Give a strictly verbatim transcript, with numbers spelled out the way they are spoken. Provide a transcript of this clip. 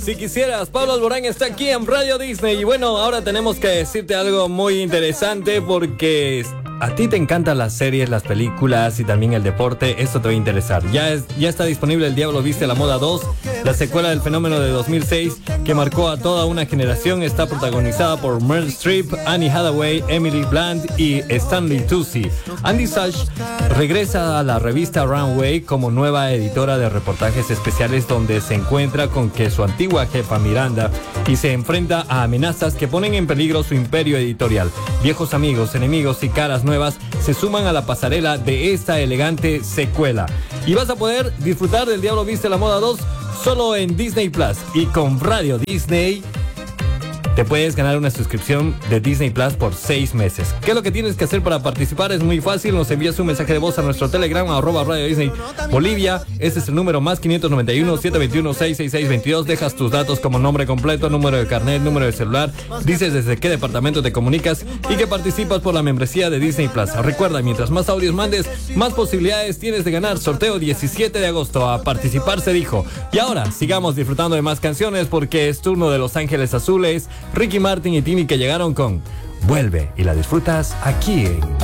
Si quisieras, Pablo Alborán está aquí en Radio Disney. Y bueno, ahora tenemos que decirte algo muy interesante porque a ti te encantan las series, las películas y también el deporte. Esto te va a interesar. Ya, es, ya está disponible El Diablo Viste a la Moda dos, la secuela del Fenómeno de dos mil seis que marcó a toda una generación. Está protagonizada por Meryl Streep, Annie Hathaway, Emily Blunt y Stanley Tucci. Andy Sachs regresa a la revista Runway como nueva editora de reportajes especiales, donde se encuentra con que su antigua jefa Miranda y se enfrenta a amenazas que ponen en peligro su imperio editorial. Viejos amigos, enemigos y caras nuevas se suman a la pasarela de esta elegante secuela. Y vas a poder disfrutar del Diablo Viste a la Moda dos solo en Disney Plus. Y con Radio Disney te puedes ganar una suscripción de Disney Plus por seis meses. ¿Qué es lo que tienes que hacer para participar? Es muy fácil. Nos envías un mensaje de voz a nuestro Telegram, arroba Radio Disney Bolivia. Este es el número más quinientos noventa y uno, setecientos veintiuno, seiscientos sesenta y seis veintidós. Dejas tus datos como nombre completo, número de carnet, número de celular. Dices desde qué departamento te comunicas y que participas por la membresía de Disney Plus. Recuerda, mientras más audios mandes, más posibilidades tienes de ganar. Sorteo diecisiete de agosto. A participar se dijo. Y ahora, sigamos disfrutando de más canciones porque es turno de Los Ángeles Azules, Ricky Martin y Tini, que llegaron con Vuelve, y la disfrutas aquí en